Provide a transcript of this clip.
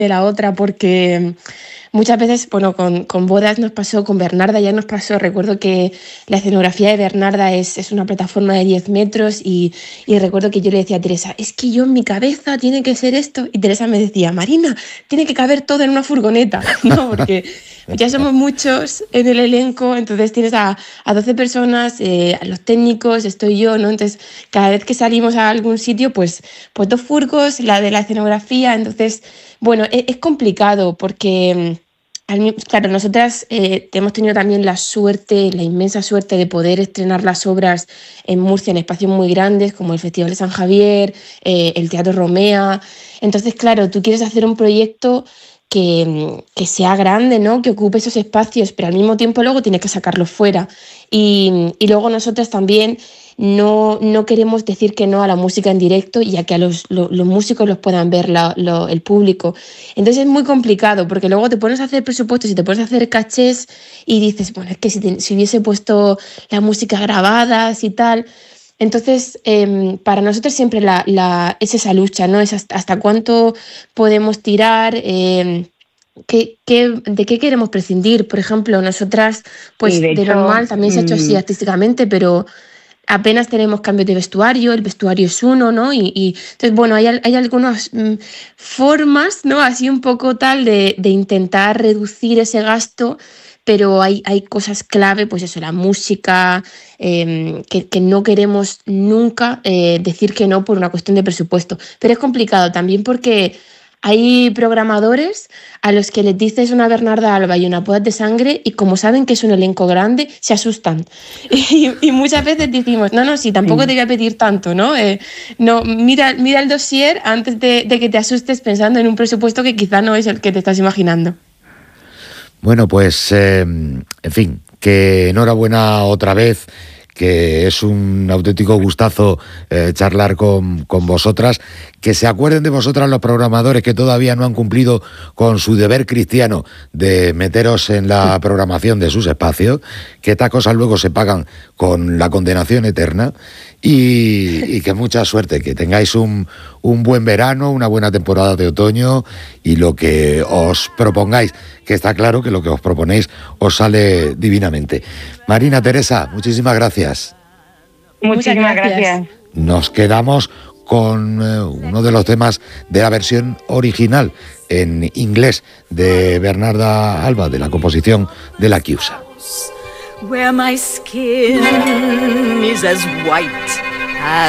de la otra porque muchas veces, bueno, con bodas nos pasó, con Bernarda ya nos pasó. Recuerdo que la escenografía de Bernarda es una plataforma de 10 metros y recuerdo que yo le decía a Teresa, es que yo en mi cabeza tiene que ser esto. Y Teresa me decía, Marina, tiene que caber todo en una furgoneta, ¿no? Porque ya somos muchos en el elenco, entonces tienes a 12 personas, a los técnicos, estoy yo, ¿no? Entonces, cada vez que salimos a algún sitio, pues 2 furgos, la de la escenografía, entonces, bueno, es complicado porque claro, nosotras hemos tenido también la suerte, la inmensa suerte de poder estrenar las obras en Murcia en espacios muy grandes como el Festival de San Javier, el Teatro Romea. Entonces, claro, tú quieres hacer un proyecto que sea grande, ¿no? Que ocupe esos espacios, pero al mismo tiempo luego tienes que sacarlos fuera. Y luego nosotras también no queremos decir que no a la música en directo y a que a los músicos los puedan ver el público. Entonces es muy complicado porque luego te pones a hacer presupuestos y te pones a hacer cachés y dices, bueno, es que si hubiese puesto la música grabadas y tal. Entonces, para nosotros siempre es esa lucha, ¿no? Es hasta cuánto podemos tirar, de qué queremos prescindir. Por ejemplo, nosotras, Y pues de de hecho, normal también se ha hecho así artísticamente, pero apenas tenemos cambios de vestuario, el vestuario es uno, ¿no? Entonces, bueno, hay algunas formas, ¿no? Así un poco tal de intentar reducir ese gasto, pero hay cosas clave, pues eso, la música, que no queremos nunca decir que no por una cuestión de presupuesto. Pero es complicado también porque hay programadores a los que les dices una Bernarda Alba y una Bodas de Sangre y como saben que es un elenco grande, se asustan. Y muchas veces decimos, no, sí, tampoco te voy a pedir tanto, ¿no? No, mira el dossier antes de que te asustes pensando en un presupuesto que quizá no es el que te estás imaginando. Bueno, pues, en fin, que enhorabuena otra vez, que es un auténtico gustazo charlar con vosotras, que se acuerden de vosotras los programadores que todavía no han cumplido con su deber cristiano de meteros en la programación de sus espacios, que estas cosas luego se pagan con la condenación eterna y que mucha suerte, que tengáis un buen verano, una buena temporada de otoño y lo que os propongáis, que está claro que lo que os proponéis os sale divinamente. Marina, Teresa, muchísimas gracias. muchísimas gracias. Nos quedamos con uno de los temas de la versión original en inglés de Bernarda Alba, de la composición de La Chiusa. Where my skin is as white as